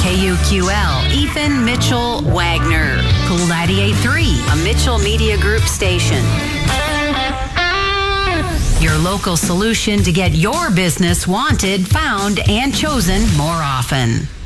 KUQL, Ethan Mitchell Wagner. Cool 98.3, a Mitchell Media Group station. Your local solution to get your business wanted, found, and chosen more often.